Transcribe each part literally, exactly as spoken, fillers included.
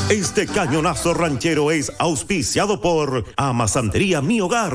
Este cañonazo ranchero es auspiciado por Amasantería Mi Hogar.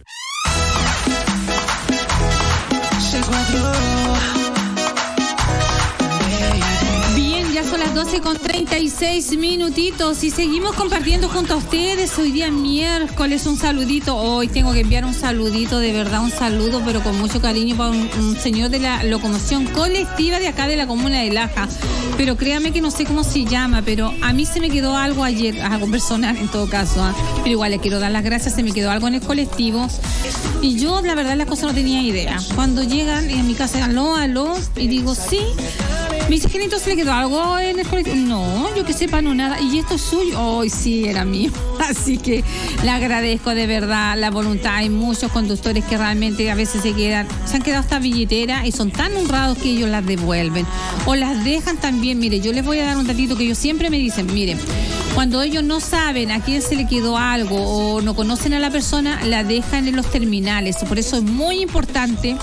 Bien, ya son las doce con treinta y seis minutitos y seguimos compartiendo junto a ustedes. Hoy día miércoles, un saludito. Hoy tengo que enviar un saludito, de verdad, un saludo, pero con mucho cariño para un, un señor de la locomoción colectiva de acá de la comuna de Laja. Pero créame que no sé cómo se llama, pero a mí se me quedó algo ayer, algo personal en todo caso, ¿eh? Pero igual le quiero dar las gracias, se me quedó algo en el colectivo. Y yo, la verdad, las cosas no tenía idea. Cuando llegan en mi casa, aló, aló, y digo, sí. Me dice, Genito, ¿se le quedó algo en el colectivo? No, yo que sepa, no nada. ¿Y esto es suyo? Hoy oh, sí, era mío. Así que le agradezco de verdad la voluntad. Hay muchos conductores que realmente a veces se quedan, se han quedado hasta billetera y son tan honrados que ellos las devuelven. O las dejan también. Mire, yo les voy a dar un datito que ellos siempre me dicen, miren, cuando ellos no saben a quién se le quedó algo o no conocen a la persona, la dejan en los terminales. Por eso es muy importante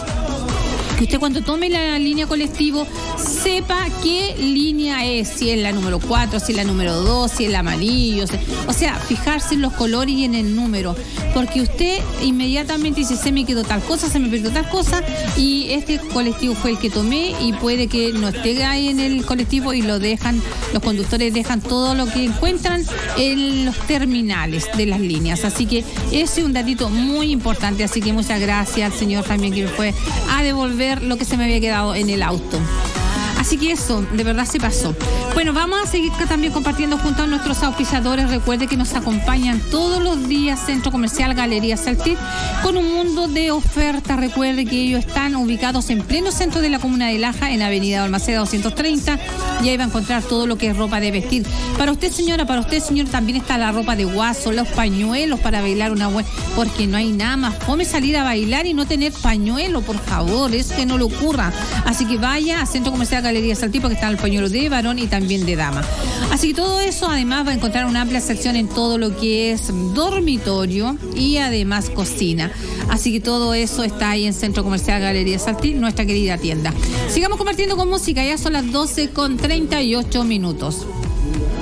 que usted cuando tome la línea colectivo sepa qué línea es, si es la número cuatro, si es la número dos, si es el amarillo, o sea, fijarse en los colores y en el número, porque usted inmediatamente dice, se me quedó tal cosa, se me perdió tal cosa, y este colectivo fue el que tomé y puede que no esté ahí en el colectivo y lo dejan, los conductores dejan todo lo que encuentran en los terminales de las líneas, así que ese es un datito muy importante, así que muchas gracias al señor también que me fue a devolver lo que se me había quedado en el auto. Así que eso, de verdad se pasó. Bueno, vamos a seguir también compartiendo junto a nuestros auspiciadores. Recuerde que nos acompañan todos los días Centro Comercial Galería Saltit con un mundo de ofertas. Recuerde que ellos están ubicados en pleno centro de la comuna de Laja, en Avenida Balmaceda doscientos treinta, y ahí va a encontrar todo lo que es ropa de vestir. Para usted, señora, para usted, señor, también está la ropa de guaso, los pañuelos para bailar una buena, porque no hay nada más fome salir a bailar y no tener pañuelo, por favor, eso que no le ocurra. Así que vaya a Centro Comercial Galería Saltit, porque está el pañuelo de varón y también de dama. Así que todo eso, además, va a encontrar una amplia sección en todo lo que es dormitorio y además cocina. Así que todo eso está ahí en Centro Comercial Galería Saltit, nuestra querida tienda. Sigamos compartiendo con música, ya son las doce con treinta y ocho minutos.